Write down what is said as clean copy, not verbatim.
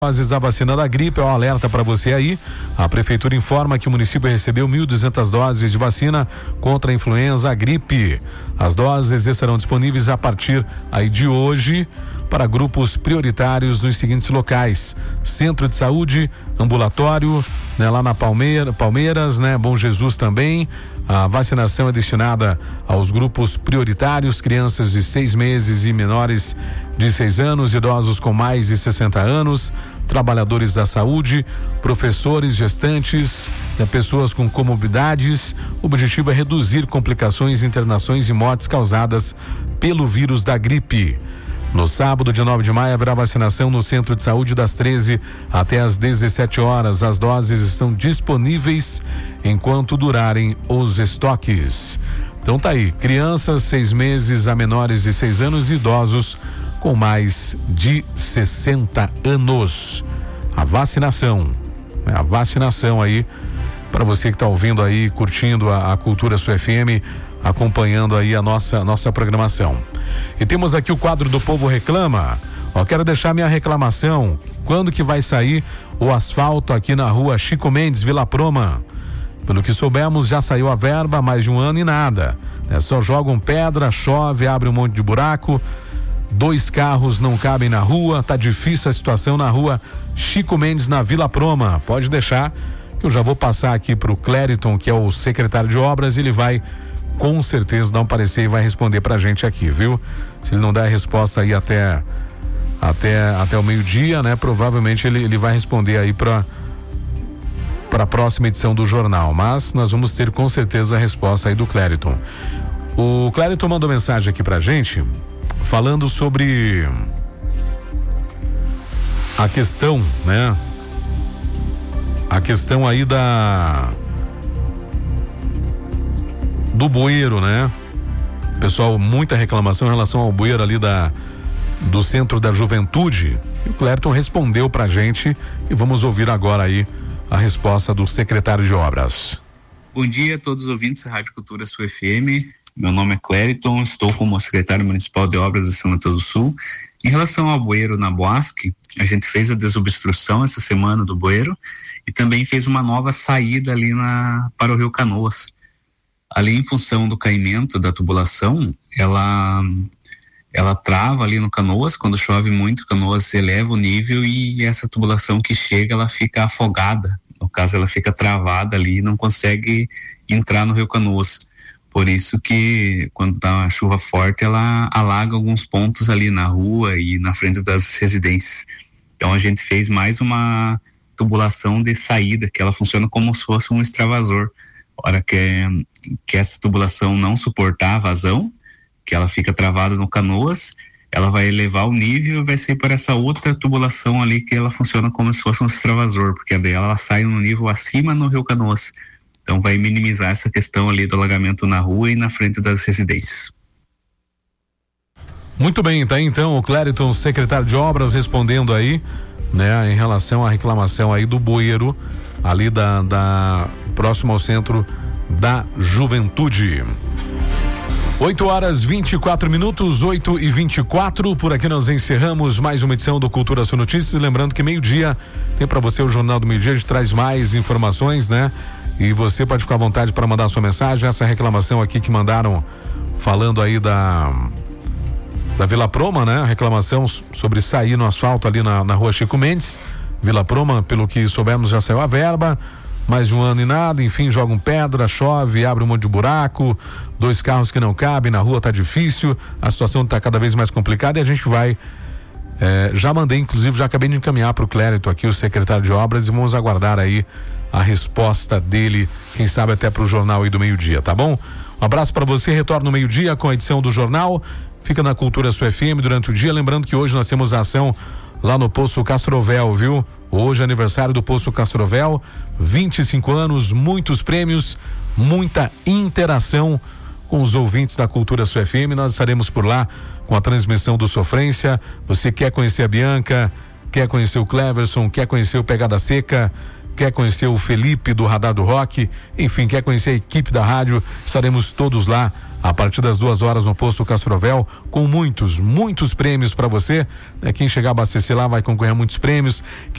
Doses a vacina da gripe, é um alerta para você aí. A prefeitura informa que o município recebeu 1.200 doses de vacina contra a influenza, a gripe. As doses estarão disponíveis a partir aí de hoje para grupos prioritários nos seguintes locais: Centro de Saúde, ambulatório, né, lá na Palmeiras, né, Bom Jesus também. A vacinação é destinada aos grupos prioritários: crianças de 6 meses e menores de 6 anos, idosos com mais de 60 anos, trabalhadores da saúde, professores, gestantes, né, pessoas com comorbidades. O objetivo é reduzir complicações, internações e mortes causadas pelo vírus da gripe. No sábado, dia 9 de maio, haverá vacinação no Centro de Saúde das 13 até às 17 horas. As doses estão disponíveis enquanto durarem os estoques. Então tá aí, crianças 6 meses a menores de 6 anos e idosos com mais de 60 anos. A vacinação aí para você que tá ouvindo aí, curtindo a Cultura Sul FM, acompanhando aí a nossa programação. E temos aqui o quadro do Povo Reclama. Quero deixar minha reclamação. Quando que vai sair o asfalto aqui na rua Chico Mendes, Vila Proma? Pelo que soubemos, já saiu a verba há mais de um ano e nada. Só jogam pedra, chove, abre um monte de buraco. 2 carros não cabem na rua. Tá difícil a situação na rua Chico Mendes, na Vila Proma. Pode deixar que eu já vou passar aqui pro Clériton, que é o secretário de obras. Ele vai com certeza dar um parecer e vai responder pra gente aqui, viu? Se ele não der a resposta aí até o meio-dia, né? Provavelmente ele vai responder aí para a próxima edição do jornal, mas nós vamos ter com certeza a resposta aí do Clériton. O Clériton mandou mensagem aqui pra gente falando sobre a questão, né? A questão aí do bueiro, né? Pessoal, muita reclamação em relação ao bueiro ali do Centro da Juventude. E o Clériton respondeu pra gente e vamos ouvir agora aí a resposta do secretário de obras. Bom dia a todos os ouvintes da Rádio Cultura Sul FM. Meu nome é Clériton, estou como secretário municipal de obras de São Mateus do Sul. Em relação ao bueiro na Boasque, a gente fez a desobstrução essa semana do bueiro e também fez uma nova saída ali para o Rio Canoas. Ali, em função do caimento da tubulação, ela trava ali no Canoas. Quando chove muito, Canoas eleva o nível e essa tubulação que chega, ela fica afogada. No caso, ela fica travada ali e não consegue entrar no Rio Canoas. Por isso que, quando dá uma chuva forte, ela alaga alguns pontos ali na rua e na frente das residências. Então, a gente fez mais uma tubulação de saída, que ela funciona como se fosse um extravasor. Hora que essa tubulação não suportar a vazão, que ela fica travada no Canoas, ela vai elevar o nível e vai ser por essa outra tubulação ali que ela funciona como se fosse um extravasor, porque daí ela sai no nível acima no Rio Canoas. Então vai minimizar essa questão ali do alagamento na rua e na frente das residências. Muito bem, tá aí então o Clériton, secretário de obras, respondendo aí, né, em relação à reclamação aí do bueiro ali próximo ao Centro da Juventude. 8h24, 8h24. Por aqui nós encerramos mais uma edição do Cultura Sul Notícias. Lembrando que meio-dia tem para você o Jornal do Meio-Dia. A gente traz mais informações, né? E você pode ficar à vontade para mandar sua mensagem. Essa reclamação aqui que mandaram falando aí da Vila Proma, né? A reclamação sobre sair no asfalto ali na rua Chico Mendes, Vila Proma, pelo que soubemos já saiu a verba, mais de um ano e nada, enfim, jogam pedra, chove, abre um monte de buraco, 2 carros que não cabem, na rua tá difícil, a situação tá cada vez mais complicada e a gente vai, já mandei, inclusive, já acabei de encaminhar pro Clériton aqui, o secretário de obras, e vamos aguardar aí a resposta dele, quem sabe até pro jornal aí do meio-dia, tá bom? Um abraço para você, retorno no meio-dia com a edição do jornal, fica na Cultura Sul FM durante o dia, lembrando que hoje nós temos a ação lá no Poço Castrovel, viu? Hoje é aniversário do Poço Castrovel, 25 anos, muitos prêmios, muita interação com os ouvintes da Cultura Sul FM. Nós estaremos por lá com a transmissão do Sofrência. Você quer conhecer a Bianca, quer conhecer o Cleverson, quer conhecer o Pegada Seca, quer conhecer o Felipe do Radar do Rock, enfim, quer conhecer a equipe da rádio, estaremos todos lá a partir das 2h no Posto Castrovel, com muitos prêmios para você. Quem chegar a abastecer lá vai concorrer a muitos prêmios.